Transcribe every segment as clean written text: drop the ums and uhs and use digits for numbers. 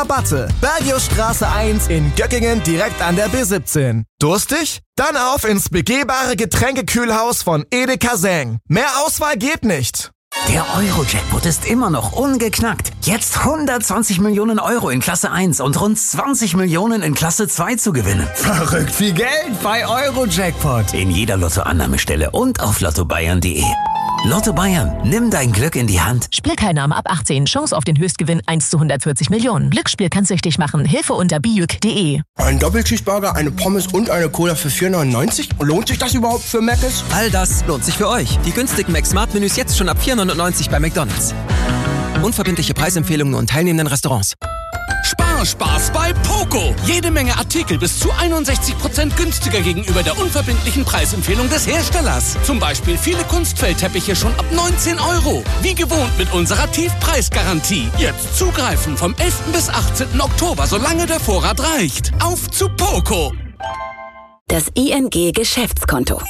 Rabatte. Bergiusstraße 1 in Göckingen direkt an der B17. Durstig? Dann auf ins begehbare Getränkekühlhaus von Edeka Seng. Mehr Auswahl geht nicht. Der Euro-Jackpot ist immer noch ungeknackt. Jetzt 120 Millionen Euro in Klasse 1 und rund 20 Millionen in Klasse 2 zu gewinnen. Verrückt viel Geld bei Euro-Jackpot. In jeder Lottoannahmestelle und auf lottobayern.de. Lotto Bayern, nimm dein Glück in die Hand. Spielteilnahme ab 18. Chance auf den Höchstgewinn 1 zu 140 Millionen. Glücksspiel kann süchtig machen. Hilfe unter biuk.de. Ein Doppelcheeseburger, eine Pommes und eine Cola für 4,99? Lohnt sich das überhaupt für Mc's? All das lohnt sich für euch. Die günstigen Mac-Smart-Menüs jetzt schon ab 4,99 bei McDonald's. Unverbindliche Preisempfehlungen und teilnehmenden Restaurants. Spaß bei Poco. Jede Menge Artikel bis zu 61% günstiger gegenüber der unverbindlichen Preisempfehlung des Herstellers. Zum Beispiel viele Kunstfeldteppiche schon ab 19 €. Wie gewohnt mit unserer Tiefpreisgarantie. Jetzt zugreifen vom 11. bis 18. Oktober, solange der Vorrat reicht. Auf zu Poco. Das ING Geschäftskonto.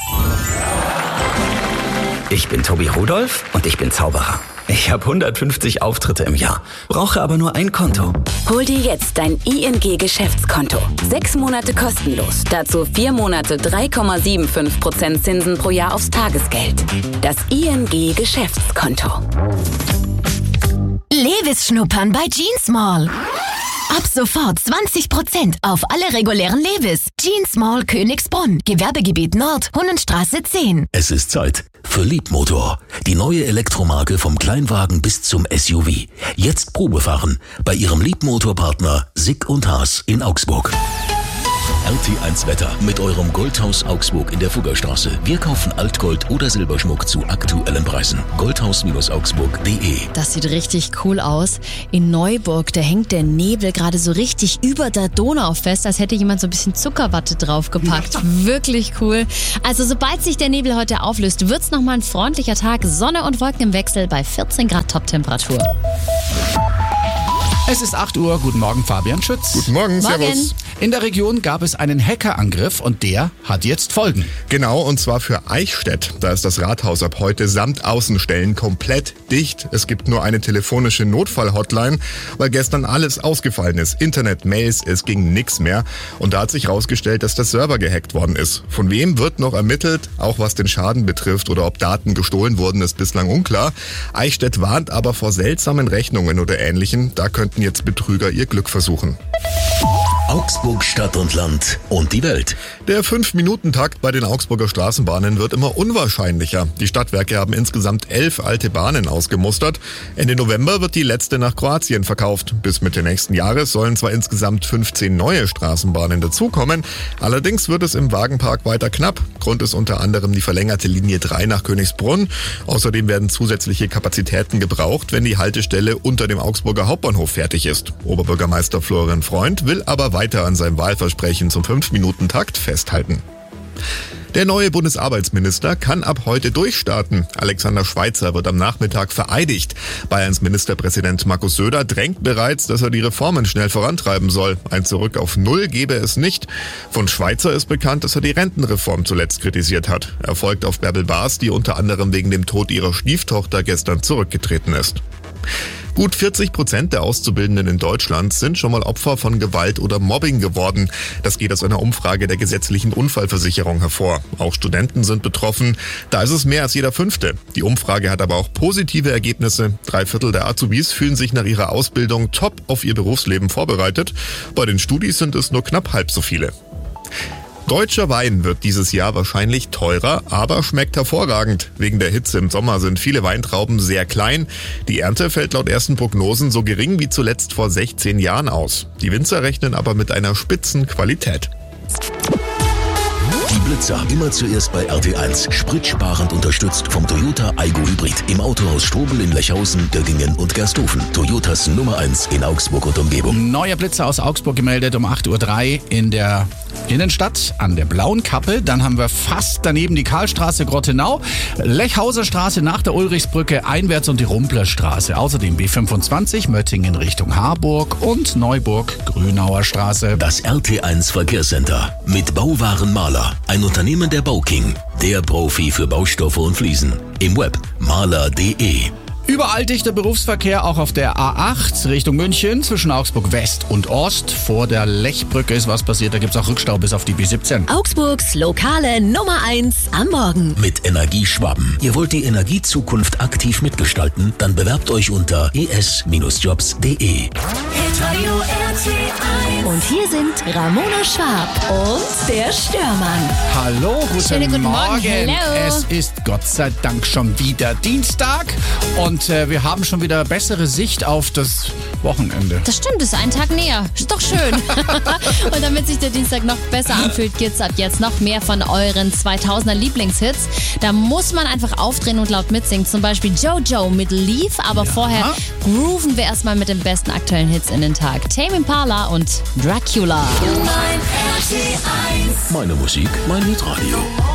Ich bin Tobi Rudolph und ich bin Zauberer. Ich habe 150 Auftritte im Jahr, brauche aber nur ein Konto. Hol dir jetzt dein ING Geschäftskonto. 6 Monate kostenlos. Dazu 4 Monate 3,75% Zinsen pro Jahr aufs Tagesgeld. Das ING Geschäftskonto. Levis schnuppern bei Jeans Mall. Ab sofort 20% auf alle regulären Levis. Jeans Mall Königsbrunn, Gewerbegebiet Nord, Hunnenstraße 10. Es ist Zeit für Liebmotor. Die neue Elektromarke vom Kleinwagen bis zum SUV. Jetzt Probefahren bei Ihrem Liebmotorpartner Sick & Haas in Augsburg. RT1 Wetter mit eurem Goldhaus Augsburg in der Fuggerstraße. Wir kaufen Altgold oder Silberschmuck zu aktuellen Preisen. Goldhaus-augsburg.de. Das sieht richtig cool aus. In Neuburg, da hängt der Nebel gerade so richtig über der Donau fest, als hätte jemand so ein bisschen Zuckerwatte draufgepackt. Wirklich cool. Also sobald sich der Nebel heute auflöst, wird's nochmal ein freundlicher Tag. Sonne und Wolken im Wechsel bei 14 Grad Top-Temperatur. Es ist 8 Uhr. Guten Morgen, Fabian Schütz. Guten Morgen, servus. In der Region gab es einen Hackerangriff und der hat jetzt Folgen. Genau, und zwar für Eichstätt. Da ist das Rathaus ab heute samt Außenstellen komplett dicht. Es gibt nur eine telefonische Notfall-Hotline, weil gestern alles ausgefallen ist. Internet, Mails, es ging nichts mehr. Und da hat sich rausgestellt, dass der Server gehackt worden ist. Von wem wird noch ermittelt? Auch was den Schaden betrifft oder ob Daten gestohlen wurden, ist bislang unklar. Eichstätt warnt aber vor seltsamen Rechnungen oder Ähnlichem. Da könnten jetzt Betrüger ihr Glück versuchen. Augsburg Stadt und Land und die Welt. Der 5-Minuten-Takt bei den Augsburger Straßenbahnen wird immer unwahrscheinlicher. Die Stadtwerke haben insgesamt 11 alte Bahnen ausgemustert. Ende November wird die letzte nach Kroatien verkauft. Bis Mitte nächsten Jahres sollen zwar insgesamt 15 neue Straßenbahnen dazukommen. Allerdings wird es im Wagenpark weiter knapp. Grund ist unter anderem die verlängerte Linie 3 nach Königsbrunn. Außerdem werden zusätzliche Kapazitäten gebraucht, wenn die Haltestelle unter dem Augsburger Hauptbahnhof fertig ist. Oberbürgermeister Florian Freund will aber weiter an seinem Wahlversprechen zum 5-Minuten-Takt festhalten. Der neue Bundesarbeitsminister kann ab heute durchstarten. Alexander Schweitzer wird am Nachmittag vereidigt. Bayerns Ministerpräsident Markus Söder drängt bereits, dass er die Reformen schnell vorantreiben soll. Ein Zurück auf Null gebe es nicht. Von Schweitzer ist bekannt, dass er die Rentenreform zuletzt kritisiert hat. Er folgt auf Bärbel Baas, die unter anderem wegen dem Tod ihrer Stieftochter gestern zurückgetreten ist. Gut 40% der Auszubildenden in Deutschland sind schon mal Opfer von Gewalt oder Mobbing geworden. Das geht aus einer Umfrage der gesetzlichen Unfallversicherung hervor. Auch Studenten sind betroffen. Da ist es mehr als jeder 5. Die Umfrage hat aber auch positive Ergebnisse. 3/4 der Azubis fühlen sich nach ihrer Ausbildung top auf ihr Berufsleben vorbereitet. Bei den Studis sind es nur knapp halb so viele. Deutscher Wein wird dieses Jahr wahrscheinlich teurer, aber schmeckt hervorragend. Wegen der Hitze im Sommer sind viele Weintrauben sehr klein. Die Ernte fällt laut ersten Prognosen so gering wie zuletzt vor 16 Jahren aus. Die Winzer rechnen aber mit einer Spitzenqualität. Die Blitzer immer zuerst bei RT1. Spritsparend unterstützt vom Toyota Aygo Hybrid. Im Autohaus Strobel in Lechhausen, Göggingen und Gersthofen. Toyotas Nummer 1 in Augsburg und Umgebung. Neuer Blitzer aus Augsburg gemeldet um 8:03 Uhr in der Innenstadt an der Blauen Kappe. Dann haben wir fast daneben die Karlstraße Grottenau, Lechhauser Straße nach der Ulrichsbrücke einwärts und die Rumplerstraße. Außerdem B25 Möttingen Richtung Harburg und Neuburg Grünauer Straße. Das RT1 Verkehrscenter mit Bauwaren Maler. Ein Unternehmen der Bauking. Der Profi für Baustoffe und Fliesen. Im Web maler.de. Überall dichter Berufsverkehr, auch auf der A8 Richtung München zwischen Augsburg West und Ost. Vor der Lechbrücke ist was passiert, da gibt es auch Rückstau bis auf die B17. Augsburgs lokale Nummer 1 am Morgen. Mit Energieschwaben. Ihr wollt die Energiezukunft aktiv mitgestalten? Dann bewerbt euch unter es-jobs.de. Und hier sind Ramona Schwab und der Störmann. Hallo, Schönen guten Morgen. Hello. Es ist Gott sei Dank schon wieder Dienstag und wir haben schon wieder bessere Sicht auf das Wochenende. Das stimmt, ist ein Tag näher. Ist doch schön. Und damit sich der Dienstag noch besser anfühlt, gibt's ab jetzt noch mehr von euren 2000er Lieblingshits. Da muss man einfach aufdrehen und laut mitsingen. Zum Beispiel Jojo mit Leave. Aber vorher grooven wir erstmal mit den besten aktuellen Hits in den Tag. Tame Impala und Dracula. Meine Musik, mein Hitradio.